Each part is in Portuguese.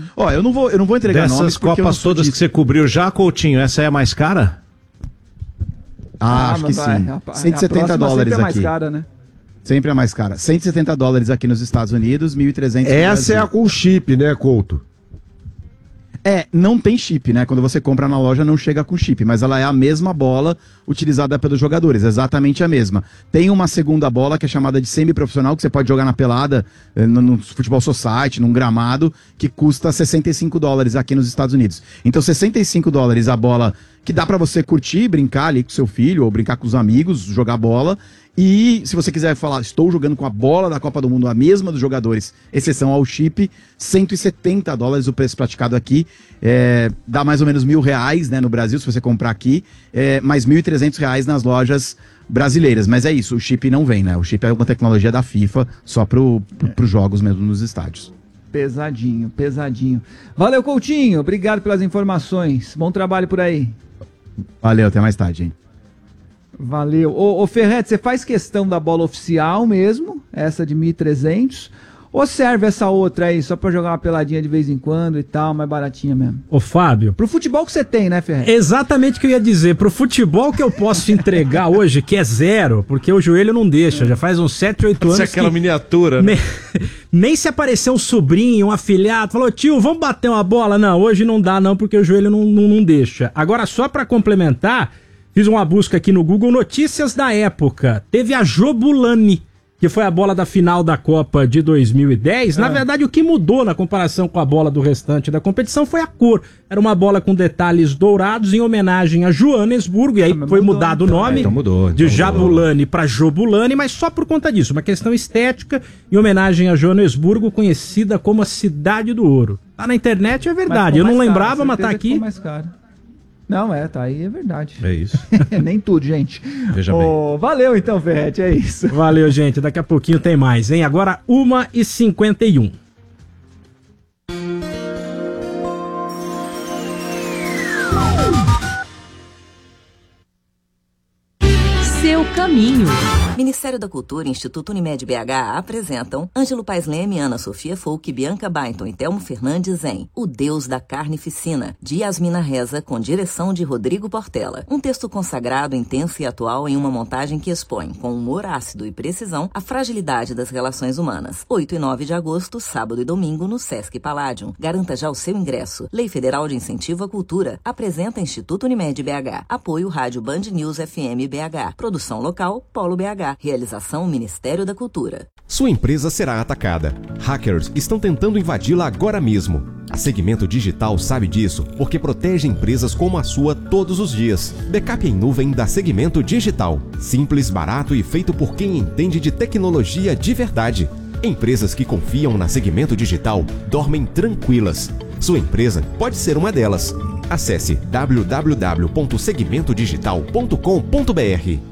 Ó, eu não vou entregar nomes. Dessas Copas todas que você cobriu já, Coutinho, essa é a mais cara? Acho que sim. $170 sempre é mais aqui. cara, né? Sempre é mais cara. $170 aqui nos Estados Unidos, 1.300 no Essa é Brasil. a com chip, né, Couto? Não tem chip, né? Quando você compra na loja não chega com chip, mas ela é a mesma bola utilizada pelos jogadores, exatamente a mesma. Tem uma segunda bola que é chamada de semi-profissional, que você pode jogar na pelada, no Futebol Society, num gramado, que custa $65 aqui nos Estados Unidos. Então $65 a bola que dá pra você curtir, brincar ali com seu filho, ou brincar com os amigos, jogar bola. E se você quiser falar, estou jogando com a bola da Copa do Mundo, a mesma dos jogadores, exceção ao chip, $170 o preço praticado aqui. Dá mais ou menos R$1.000, né, no Brasil, se você comprar aqui, mais R$1.300 nas lojas brasileiras. Mas é isso, o chip não vem, né? O chip é uma tecnologia da FIFA, só pros jogos mesmo nos estádios. Pesadinho, pesadinho. Valeu, Coutinho, obrigado pelas informações. Bom trabalho por aí. Valeu, até mais tarde, hein? Valeu. Ô Ferretti, você faz questão da bola oficial mesmo, essa de 1.300, ou serve essa outra aí só pra jogar uma peladinha de vez em quando e tal, mais baratinha mesmo? Ô Fábio... Pro futebol que você tem, né, Ferretti? Exatamente o que eu ia dizer. Pro futebol que eu posso entregar hoje, que é 0, porque o joelho não deixa, já faz uns 7, 8 anos. Isso é aquela miniatura, né? Nem se aparecer um sobrinho, um afilhado, falou, tio, vamos bater uma bola? Não, hoje não dá não, porque o joelho não deixa. Agora, só pra complementar, fiz uma busca aqui no Google, notícias da época. Teve a Jobulani, que foi a bola da final da Copa de 2010. Na verdade, o que mudou na comparação com a bola do restante da competição foi a cor. Era uma bola com detalhes dourados em homenagem a Joanesburgo, e aí foi mudado o nome de Jabulani para Jobulani, mas só por conta disso, uma questão estética em homenagem a Joanesburgo, conhecida como a Cidade do Ouro. Tá na internet, é verdade. Eu não lembrava, mas tá aqui. Mais caro. Não, tá aí, é verdade. É isso. Nem tudo, gente. Veja bem. Valeu então, Ferretti, é isso. Valeu, gente. Daqui a pouquinho tem mais, hein? Agora 1h51. Seu caminho. Ministério da Cultura e Instituto Unimed BH apresentam Ângelo Paes Leme, Ana Sofia Folk, Bianca Byton e Telmo Fernandes em O Deus da Carnificina, de Yasmina Reza, com direção de Rodrigo Portela. Um texto consagrado, intenso e atual em uma montagem que expõe, com humor ácido e precisão, a fragilidade das relações humanas. 8 e 9 de agosto, sábado e domingo, no Sesc Palladium. Garanta já o seu ingresso. Lei Federal de Incentivo à Cultura. Apresenta Instituto Unimed BH. Apoio Rádio Band News FM BH. Produção local, Polo BH. Realização Ministério da Cultura. Sua empresa será atacada. Hackers estão tentando invadi-la agora mesmo. A Segmento Digital sabe disso porque protege empresas como a sua todos os dias. Backup em nuvem da Segmento Digital. Simples, barato e feito por quem entende de tecnologia de verdade. Empresas que confiam na Segmento Digital dormem tranquilas. Sua empresa pode ser uma delas. Acesse www.segmentodigital.com.br.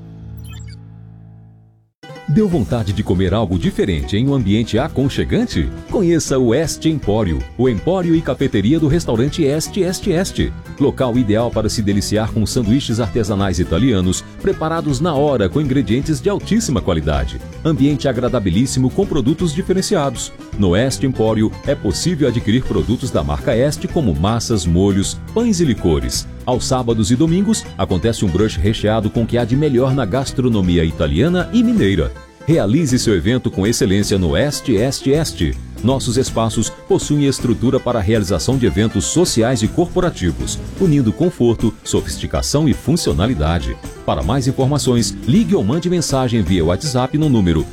Deu vontade de comer algo diferente em um ambiente aconchegante? Conheça o Este Empório, o empório e cafeteria do restaurante Este. Local ideal para se deliciar com sanduíches artesanais italianos, preparados na hora com ingredientes de altíssima qualidade. Ambiente agradabilíssimo com produtos diferenciados. No Este Empório é possível adquirir produtos da marca Este como massas, molhos, pães e licores. Aos sábados e domingos, acontece um brunch recheado com o que há de melhor na gastronomia italiana e mineira. Realize seu evento com excelência no Este. Nossos espaços possuem estrutura para a realização de eventos sociais e corporativos, unindo conforto, sofisticação e funcionalidade. Para mais informações, ligue ou mande mensagem via WhatsApp no número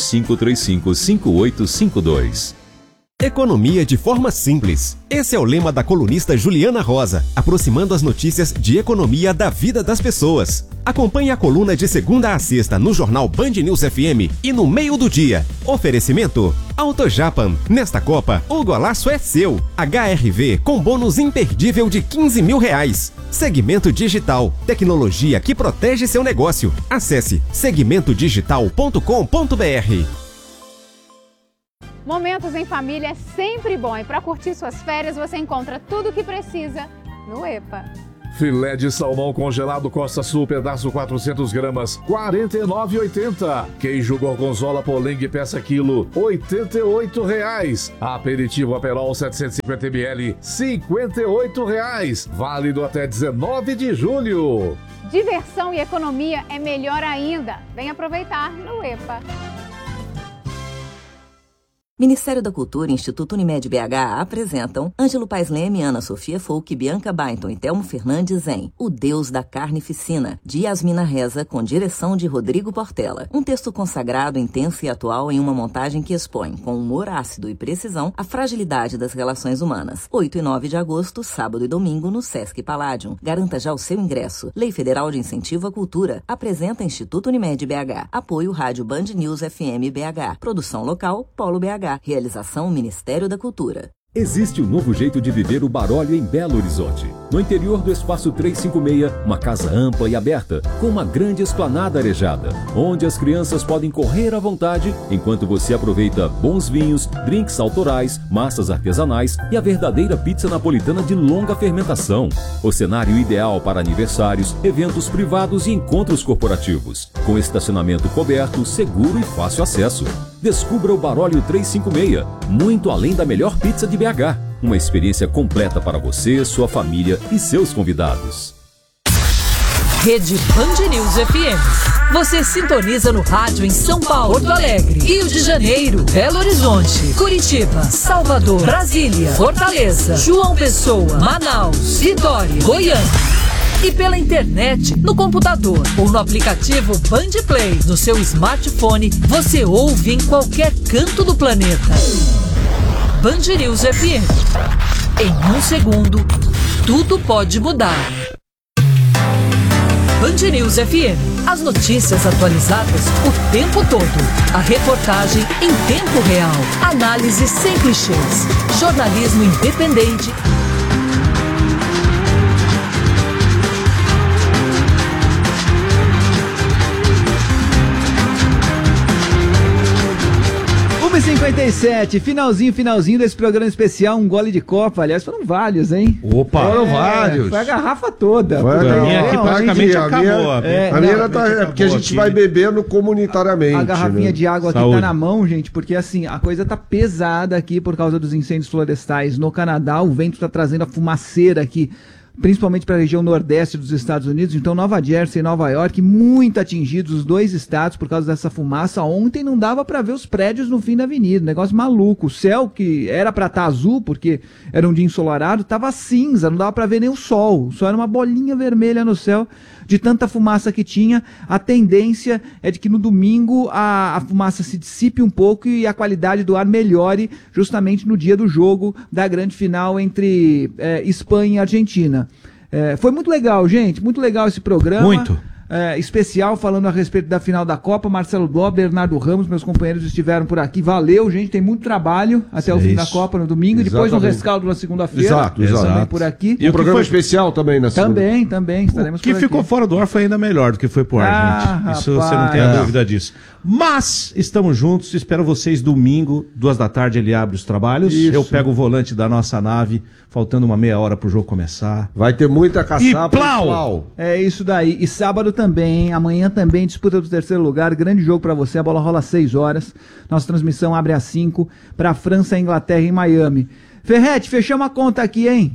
2535-5852. Economia de forma simples. Esse é o lema da colunista Juliana Rosa, aproximando as notícias de economia da vida das pessoas. Acompanhe a coluna de segunda a sexta no jornal Band News FM e no meio do dia. Oferecimento AutoJapan. Nesta Copa, o golaço é seu. HRV com bônus imperdível de R$15 mil. Segmento Digital. Tecnologia que protege seu negócio. Acesse segmentodigital.com.br. Momentos em família é sempre bom e para curtir suas férias você encontra tudo o que precisa no EPA. Filé de salmão congelado Costa Sul, pedaço 400 gramas, R$ 49,80. Queijo gorgonzola Polengue, peça quilo, R$ 88,00. Aperitivo Aperol 750 ml, R$ 58,00. Válido até 19 de julho. Diversão e economia é melhor ainda. Vem aproveitar no EPA. Ministério da Cultura e Instituto Unimed BH apresentam Ângelo Paes Leme, Ana Sofia Folk, Bianca Bainton e Telmo Fernandes em O Deus da Carnificina, de Yasmina Reza, com direção de Rodrigo Portela. Um texto consagrado, intenso e atual em uma montagem que expõe, com humor ácido e precisão, a fragilidade das relações humanas. 8 e 9 de agosto, sábado e domingo, no Sesc Palladium. Garanta já o seu ingresso. Lei Federal de Incentivo à Cultura. Apresenta Instituto Unimed BH. Apoio Rádio Band News FM BH. Produção local, Polo BH. Realização Ministério da Cultura. Existe um novo jeito de viver o Barólio em Belo Horizonte. No interior do Espaço 356, uma casa ampla e aberta, com uma grande esplanada arejada, onde as crianças podem correr à vontade, enquanto você aproveita bons vinhos, drinks autorais, massas artesanais e a verdadeira pizza napolitana de longa fermentação. O cenário ideal para aniversários, eventos privados e encontros corporativos, com estacionamento coberto, seguro e fácil acesso. Descubra o Barólio 356, muito além da melhor pizza de BH. Uma experiência completa para você, sua família e seus convidados. Rede Band News FM. Você sintoniza no rádio em São Paulo, Porto Alegre, Rio de Janeiro, Belo Horizonte, Curitiba, Salvador, Brasília, Fortaleza, João Pessoa, Manaus, Vitória, Goiânia. E pela internet, no computador ou no aplicativo Band Play, no seu smartphone, você ouve em qualquer canto do planeta. Band News FM. Em um segundo, tudo pode mudar. Band News FM. As notícias atualizadas o tempo todo. A reportagem em tempo real. Análise sem clichês. Jornalismo independente. Finalzinho desse programa especial, um gole de copa. Aliás, foram vários, hein? Opa! Foram vários. Foi a garrafa toda. A minha aqui praticamente acabou. A minha porque a gente vai bebendo comunitariamente. A garrafinha né? de água aqui Saúde. tá na mão, gente, porque assim, a coisa tá pesada aqui por causa dos incêndios florestais no Canadá. O vento tá trazendo a fumaceira aqui, principalmente para a região nordeste dos Estados Unidos. Então, Nova Jersey e Nova York, muito atingidos, os dois estados, por causa dessa fumaça. Ontem não dava para ver os prédios no fim da avenida, negócio maluco. O céu, que era para estar azul, porque era um dia ensolarado, tava cinza, não dava para ver nem o sol. Só era uma bolinha vermelha no céu, de tanta fumaça que tinha. A tendência é de que no domingo a fumaça se dissipe um pouco e a qualidade do ar melhore, justamente no dia do jogo da grande final entre Espanha e Argentina. Foi muito legal, gente, muito legal esse programa. Muito. Especial, falando a respeito da final da Copa. Marcelo Bló, Bernardo Ramos, meus companheiros estiveram por aqui. Valeu, gente, tem muito trabalho até o fim da Copa no domingo. Exatamente. Depois um rescaldo na segunda-feira. Exato. Também por aqui. E o programa especial também na segunda. Também, estaremos O que por aqui. ficou fora do ar foi ainda melhor do que foi pro ar, gente. Isso você não tem a dúvida disso. Mas estamos juntos, espero vocês domingo, 14h, ele abre os trabalhos. Isso. Eu pego o volante da nossa nave, faltando uma meia hora pro jogo começar. Vai ter muita caçapa e plau! É isso daí. E sábado também, hein? Amanhã também, disputa do terceiro lugar, grande jogo pra você, a bola rola às 6 horas. Nossa transmissão abre às 5 pra França e Inglaterra em Miami. Ferrete, fechamos a conta aqui, hein?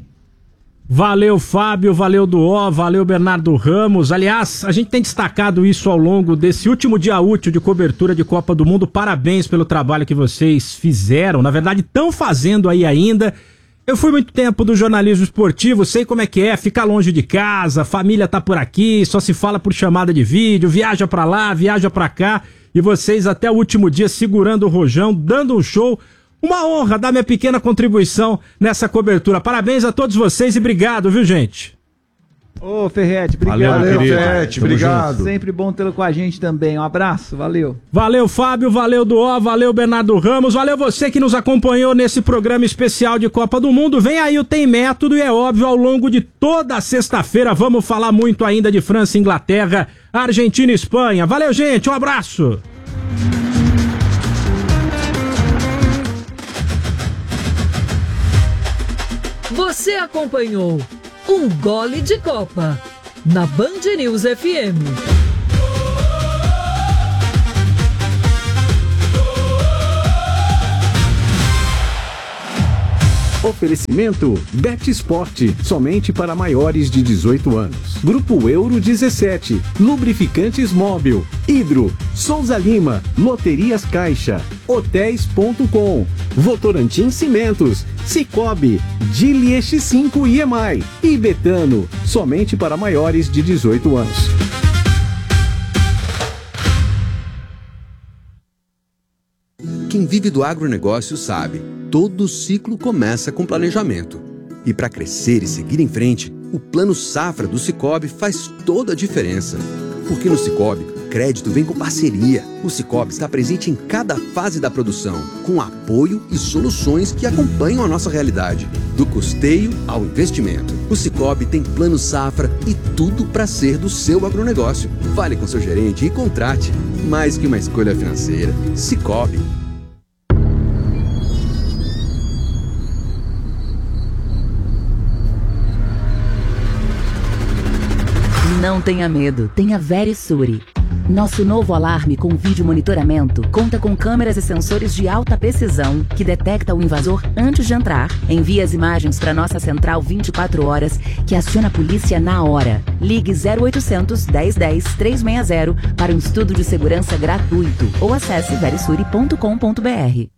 Valeu, Fábio, valeu, Duó, valeu, Bernardo Ramos. Aliás, a gente tem destacado isso ao longo desse último dia útil de cobertura de Copa do Mundo. Parabéns pelo trabalho que vocês fizeram. Na verdade, estão fazendo aí ainda. Eu fui muito tempo do jornalismo esportivo, sei como é que é, ficar longe de casa, família tá por aqui, só se fala por chamada de vídeo, viaja pra lá, viaja pra cá. E vocês até o último dia segurando o rojão, dando um show. Uma honra dar minha pequena contribuição nessa cobertura. Parabéns a todos vocês e obrigado, viu, gente? Ô, Ferrete, obrigado. Valeu, Ferrete, obrigado. Sempre bom tê-lo com a gente também. Um abraço, valeu. Valeu, Fábio, valeu, Duó, valeu, Bernardo Ramos, valeu você que nos acompanhou nesse programa especial de Copa do Mundo. Vem aí o Tem Método e é óbvio, ao longo de toda a sexta-feira vamos falar muito ainda de França, Inglaterra, Argentina e Espanha. Valeu, gente, um abraço. Você acompanhou Um Gole de Copa, na Band News FM. Oferecimento Bet Sport, somente para maiores de 18 anos. Grupo Euro 17, Lubrificantes Móbil, Hidro, Souza Lima, Loterias Caixa, Hotéis.com, Votorantim Cimentos, Cicobi, Gili X5 e EMAI e Betano, somente para maiores de 18 anos. Quem vive do agronegócio sabe, todo ciclo começa com planejamento. E para crescer e seguir em frente, o Plano Safra do Cicobi faz toda a diferença. Porque no Cicobi, crédito vem com parceria. O Cicobi está presente em cada fase da produção, com apoio e soluções que acompanham a nossa realidade. Do custeio ao investimento. O Cicobi tem Plano Safra e tudo para ser do seu agronegócio. Fale com seu gerente e contrate. Mais que uma escolha financeira. Cicobi. Não tenha medo, tenha Verisure. Nosso novo alarme com vídeo monitoramento conta com câmeras e sensores de alta precisão que detecta o invasor antes de entrar. Envia as imagens para nossa central 24 horas que aciona a polícia na hora. Ligue 0800 1010 360 para um estudo de segurança gratuito ou acesse verisure.com.br.